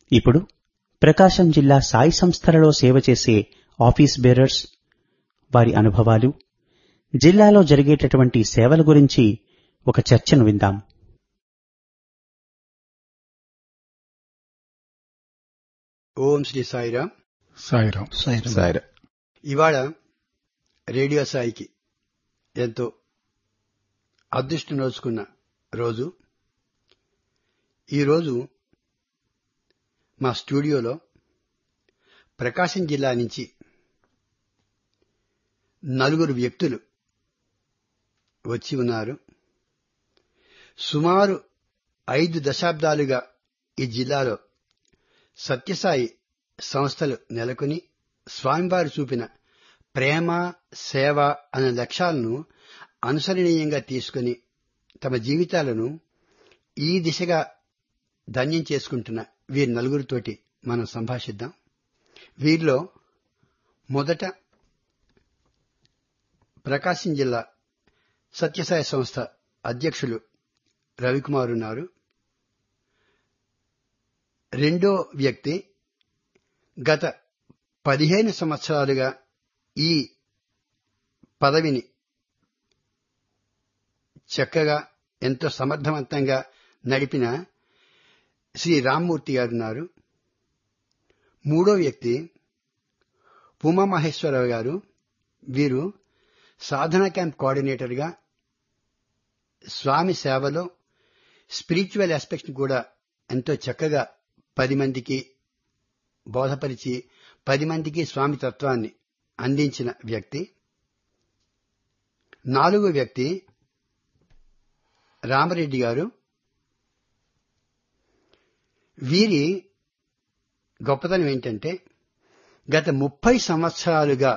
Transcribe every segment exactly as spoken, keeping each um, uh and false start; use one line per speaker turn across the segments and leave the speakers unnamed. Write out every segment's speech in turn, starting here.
ఇప్పుడు ప్రకాశం జిల్లా సాయి సంస్థలలో సేవ చేసే ఆఫీస్ బేరర్స్, వారి అనుభవాలు, జిల్లాలో జరిగేటటువంటి సేవల గురించి ఒక చర్చను విందాం.
ఓం శ్రీ సాయిరాం.
సాయిరాం.
సాయిరాం.
ఇవాళ రేడియో సాయికి ఎంతో అదృష్టం నోచుకున్న రోజు. ఈరోజు మా స్టూడియోలో ప్రకాశం జిల్లా నుంచి నలుగురు వ్యక్తులు వచ్చి ఉన్నారు. సుమారు ఐదు దశాబ్దాలుగా ఈ జిల్లాలో సత్యసాయి సంస్థలు నెలకొని స్వామివారు చూపిన ప్రేమ, సేవ అనే లక్ష్యాలను అనుసరణీయంగా తీసుకుని తమ జీవితాలను ఈ దిశగా ధన్యం చేసుకుంటున్న వీరి నలుగురితోటి మనం సంభాషిద్దాం. వీరిలో మొదట ప్రకాశం జిల్లా సత్యసాయి సంస్థ అధ్యక్షులు రవికుమార్ ఉన్నారు. రెండో వ్యక్తి గత పదిహేను సంవత్సరాలుగా ఈ పదవిని చక్కగా ఎంతో సమర్థవంతంగా నడిపిన శ్రీ రామ్మూర్తి గారున్నారు. మూడో వ్యక్తి ఉమామహేశ్వరరావు గారు. వీరు సాధనా క్యాంప్ కోఆర్డినేటర్గా స్వామి సేవలో స్పిరిచువల్ ఆస్పెక్ట్ని కూడా ఎంతో చక్కగా పది మందికి బోధపరిచి పది మందికి స్వామి తత్వాన్ని అందించిన వ్యక్తి. నాలుగో వ్యక్తి రామరెడ్డి గారు. వీరి గొప్పతనం ఏంటంటే గత ముప్పై సంవత్సరాలుగా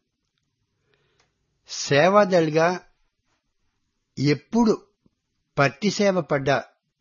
సేవాదళిగా ఎప్పుడు పట్టి సేవ పడ్డా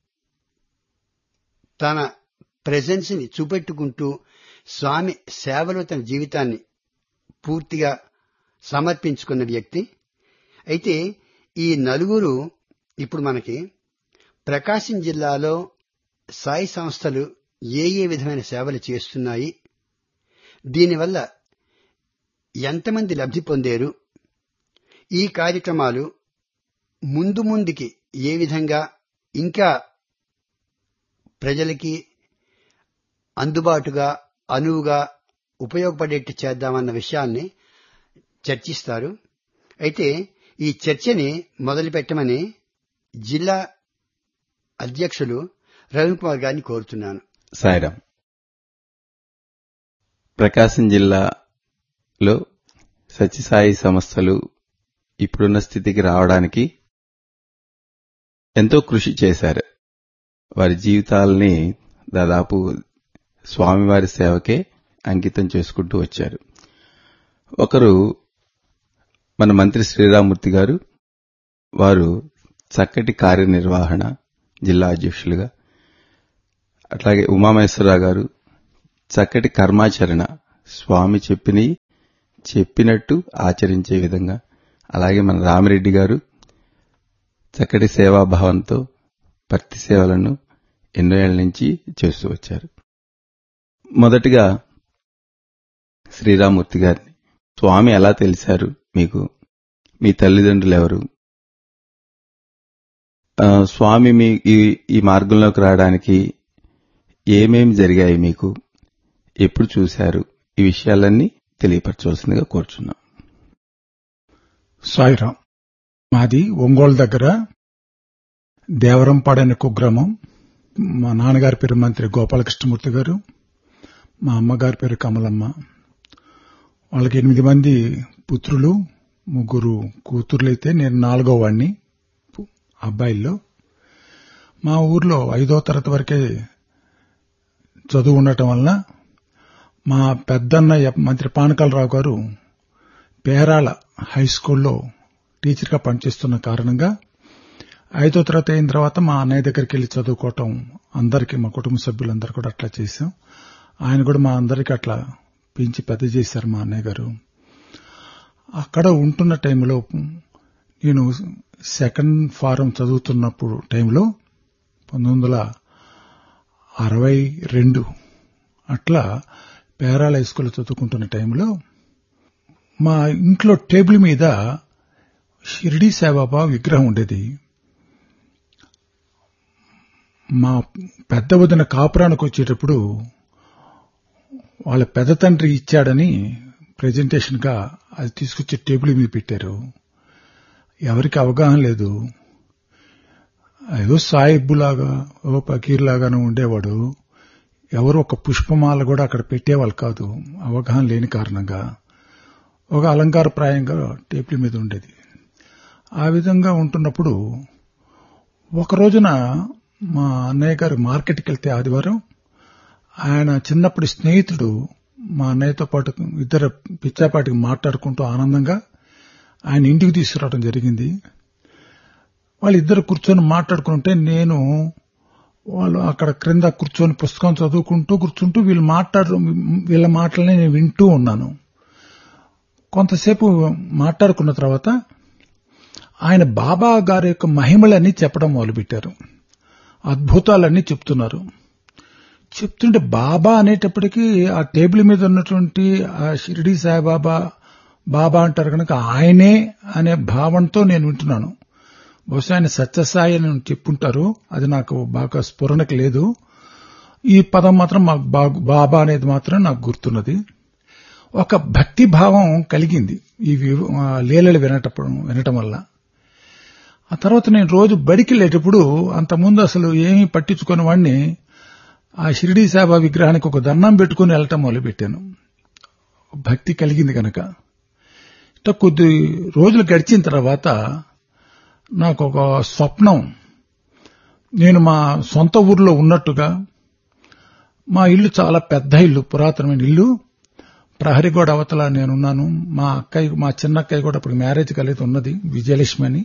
తన ప్రెజెన్స్ ని చూపెట్టుకుంటూ స్వామి సేవలో తన జీవితాన్ని పూర్తిగా సమర్పించుకున్న వ్యక్తి. అయితే ఈ నలుగురు ఇప్పుడు మనకి ప్రకాశం జిల్లాలో సాయి సంస్థలు ఏ ఏ విధమైన సేవలు చేస్తున్నాయి, దీనివల్ల ఎంతమంది లబ్ధి పొందారు, ఈ కార్యక్రమాలు ముందు ముందుకి ఏ విధంగా ఇంకా ప్రజలకి అందుబాటుగా అనువుగా ఉపయోగపడేట్టు చేద్దామన్న విషయాన్ని చర్చిస్తారు. అయితే ఈ చర్చని మొదలుపెట్టమని జిల్లా అధ్యక్షులు రవికుమార్ గారిని కోరుతున్నాను.
సాయిరాం. ప్రకాశం జిల్లాలో సత్యసాయి సంస్థలు ఇప్పుడున్న స్థితికి రావడానికి ఎంతో కృషి చేశారు. వారి జీవితాలని దాదాపు స్వామివారి సేవకే అంకితం చేసుకుంటూ వచ్చారు. ఒకరు మన మంత్రి శ్రీరామూర్తి గారు. వారు చక్కటి కార్యనిర్వహణ జిల్లా అధ్యక్షులుగా, అట్లాగే ఉమామహేశ్వరరావు గారు చక్కటి కర్మాచరణ, స్వామి చెప్పిని చెప్పినట్టు ఆచరించే విధంగా, అలాగే మన రామిరెడ్డి గారు చక్కటి సేవాభావంతో భక్తి సేవలను ఎన్నో ఏళ్ల నుంచి చేస్తూ వచ్చారు. మొదటిగా శ్రీరామూర్తి గారిని, స్వామి ఎలా తెలిసారు మీకు? మీ తల్లిదండ్రులు ఎవరు? స్వామి మీ ఈ మార్గంలోకి రావడానికి ఏమేమి జరిగాయి మీకు? ఎప్పుడు చూశారు? ఈ విషయాలన్నీ తెలియపరచవలసిందిగా కోరుచున్నాం.
సాయిరాం. మాది ఒంగోలు దగ్గర దేవరంపాడు అనే కుగ్రామం. మా నాన్నగారి పేరు మంత్రి గోపాలకృష్ణమూర్తి గారు, మా అమ్మగారి పేరు కమలమ్మ. వాళ్ళకి ఎనిమిది మంది పుత్రులు, ముగ్గురు కూతుర్లైతే నేను నాలుగో వాడిని అబ్బాయిల్లో. మా ఊర్లో ఐదో తరగతి వరకే చదువు ఉండటం వలన మా పెద్దన్నయ్య మంత్రి పానకాలరావు గారు పేరాల హై స్కూల్లో టీచర్గా పనిచేస్తున్న కారణంగా ఐదో తరగతి అయిన తర్వాత మా అన్నయ్య దగ్గరికి వెళ్లి చదువుకోవటం అందరికీ, మా కుటుంబ సభ్యులందరూ కూడా అట్లా చేశాం. ఆయన కూడా మా అందరికీ అట్లా పెంచి పెద్ద చేశారు మా అన్నయ్య గారు. అక్కడ ఉంటున్న టైంలో నేను సెకండ్ ఫారం చదువుతున్నప్పుడు టైంలో పంతొమ్మిది వందల అరవై రెండు అట్లా పేరాల హై స్కూల్లో చదువుకుంటున్న టైంలో మా ఇంట్లో టేబుల్ మీద షిరిడీ సాయిబాబా విగ్రహం ఉండేది. మా పెద్ద వదిన కాపురానికి వచ్చేటప్పుడు వాళ్ళ పెద్ద తండ్రి ఇచ్చాడని ప్రెజెంటేషన్ గా అది తీసుకొచ్చి టేబుల్ మీద పెట్టారు. ఎవరికి అవగాహన లేదు. ఏదో సాయిబ్బులాగా ఓ పకీర్లాగానే ఉండేవాడు. ఎవరు ఒక పుష్పమాల కూడా అక్కడ పెట్టేవాళ్ళు కాదు, అవగాహన లేని కారణంగా. ఒక అలంకారప్రాయంగా టేబుల్ మీద ఉండేది. ఆ విధంగా ఉంటున్నప్పుడు ఒక రోజున మా అన్నయ్య గారు మార్కెట్కి వెళ్తే ఆదివారం, ఆయన చిన్నప్పటి స్నేహితుడు మా అన్నయ్యతో పాటు ఇద్దరు పిచ్చాపాటికి మాట్లాడుకుంటూ ఆనందంగా ఆయన ఇంటికి తీసుకురావడం జరిగింది. వాళ్ళిద్దరు కూర్చొని మాట్లాడుకుంటే నేను వాళ్ళు అక్కడ క్రింద కూర్చొని పుస్తకం చదువుకుంటూ కూర్చుంటూ వీళ్ళు మాట్లాడు వీళ్ళ మాటలని నేను వింటూ ఉన్నాను. కొంతసేపు మాట్లాడుకున్న తర్వాత ఆయన బాబా గారి యొక్క మహిమలన్నీ చెప్పడం మొదలుపెట్టారు. అద్భుతాలన్నీ చెప్తున్నారు. చెప్తుంటే బాబా అనేటప్పటికీ ఆ టేబుల్ మీద ఉన్నటువంటి ఆ షిరిడీ సాయిబాబా బాబా అంటారు కనుక ఆయనే అనే భావంతో నేను వింటున్నాను. బహుశా ఆయన సత్యసాయి అని చెప్పుంటారు, అది నాకు బాగా స్ఫురణకు లేదు. ఈ పదం మాత్రం మాకు బాబా అనేది మాత్రం నాకు గుర్తున్నది. ఒక భక్తి భావం కలిగింది ఈ లీలలు వినటప్పుడు వినటం వల్ల. ఆ తర్వాత నేను రోజు బడికి వెళ్ళేటప్పుడు అంతకుముందు అసలు ఏమీ పట్టించుకుని వాడిని ఆ షిరిడీ సాయిబాబా విగ్రహానికి ఒక దండం పెట్టుకుని వెళ్ళటం మొదలుపెట్టాను. భక్తి కలిగింది కనుక. ఇట్లా కొద్ది రోజులు గడిచిన తర్వాత నాకు ఒక స్వప్నం, నేను మా సొంత ఊర్లో ఉన్నట్టుగా, మా ఇల్లు చాలా పెద్ద ఇల్లు, పురాతనమైన ఇల్లు, ప్రహరీ గోడ అవతల నేనున్నాను. మా అక్కయ్య మా చిన్న అక్కయ్య కూడా ఇప్పుడు మ్యారేజ్ కలిగి ఉన్నది, విజయలక్ష్మి అని.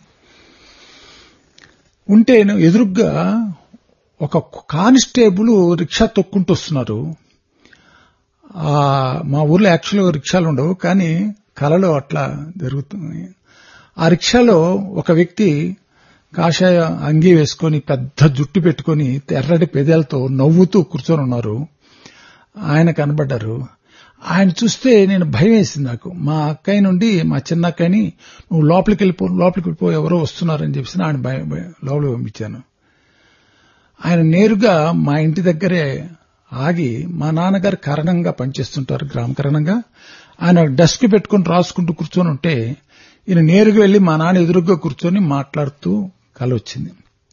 ఉంటే ఎదురుగ్గా ఒక కానిస్టేబుల్ రిక్షా తొక్కుంటూ వస్తున్నారు. మా ఊర్లో యాక్చువల్గా రిక్షాలు ఉండవు, కానీ కలలో అట్లా జరుగుతుంది. ఆ రిక్షాలో ఒక వ్యక్తి కాషాయ అంగీ వేసుకుని పెద్ద జుట్టు పెట్టుకుని ఎర్రటి పెదాలతో నవ్వుతూ కూర్చొని ఉన్నారు. ఆయన కనబడ్డారు. ఆయన చూస్తే నేను భయం వేసింది నాకు. మా అక్కయ్య నుండి మా చిన్న అక్కయ్యని నువ్వు లోపలికి వెళ్ళిపో లోపలికి వెళ్ళిపో ఎవరో వస్తున్నారని చెప్పేసి ఆయన భయం లోపలికి పంపించాను. ఆయన నేరుగా మా ఇంటి దగ్గరే ఆగి, మా నాన్నగారు కరణంగా పనిచేస్తుంటారు, గ్రామకరణంగా. ఆయన డెస్క్ పెట్టుకుని రాసుకుంటూ కూర్చొని ఉంటే ఈయన నేరుగా వెళ్లి మా నాన్న ఎదురుగ్గా కూర్చొని మాట్లాడుతూ కల వచ్చింది.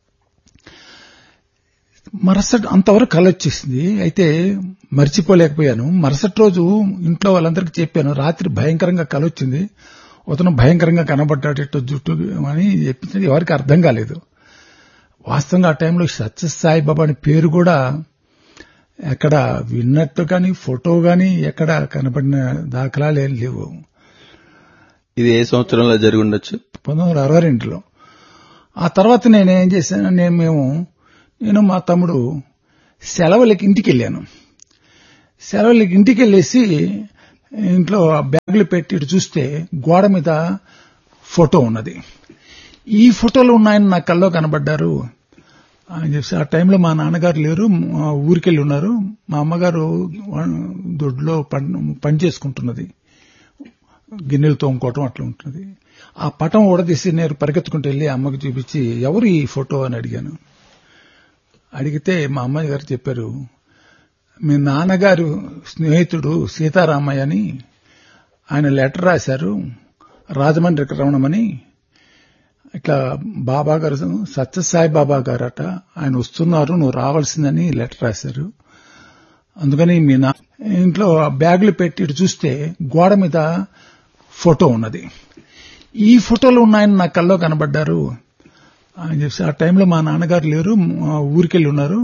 మరుసటి అంతవరకు కల వచ్చేసింది. అయితే మర్చిపోలేకపోయాను. మరుసటి రోజు ఇంట్లో వాళ్ళందరికీ చెప్పాను, రాత్రి భయంకరంగా కల వచ్చింది, అతను భయంకరంగా కనబడ్డాడు జుట్టు అని చెప్పింది. ఎవరికి అర్థం కాలేదు. వాస్తవంగా ఆ టైంలో సత్యసాయిబాబా అని పేరు కూడా ఎక్కడ విన్నట్టు కానీ ఫోటో కానీ ఎక్కడ కనబడిన దాఖలాలు ఏం లేవు.
ఇది ఏ సంవత్సరంలో జరిగి ఉండొచ్చు?
పంతొమ్మిది వందల అరవై రెండులో. ఆ తర్వాత నేనేం చేశాను, నేను మేము నేను మా తమ్ముడు సెలవులకి ఇంటికి వెళ్ళాను. సెలవులకి ఇంటికి వెళ్ళేసి ఇంట్లో బ్యాగులు పెట్టి చూస్తే గోడ మీద ఫోటో ఉన్నది. ఈ ఫోటోలు ఉన్నాయని నా కల్లో కనబడ్డారు అని చెప్పి. ఆ టైంలో మా నాన్నగారు లేరు, ఊరికెళ్ళి ఉన్నారు. మా అమ్మగారు దొడ్లో పని చేసుకుంటున్నది, గిన్నెలు తోముకోవటం అట్లా ఉంటుంది. ఆ పటం ఊడదీసి నేను పరిగెత్తుకుంటూ వెళ్ళి అమ్మకి చూపించి ఎవరు ఈ ఫోటో అని అడిగాను. అడిగితే మా అమ్మాయి గారు చెప్పారు, మీ నాన్నగారు స్నేహితుడు సీతారామయ్య అని ఆయన లెటర్ రాశారు రాజమండ్రికి రమణమని. ఇట్లా బాబా గారు సత్యసాయి బాబా గారట, ఆయన వస్తున్నారు, నువ్వు రావాల్సిందని లెటర్ రాశారు. అందుకని మీ నా ఇంట్లో బ్యాగులు పెట్టి చూస్తే గోడ మీద ఫోటో ఉన్నది. ఈ ఫోటోలు ఉన్నాయని నా కల్లో కనబడ్డారు అని చెప్పి. ఆ టైంలో మా నాన్నగారు లేరు, ఊరికెళ్ళి ఉన్నారు.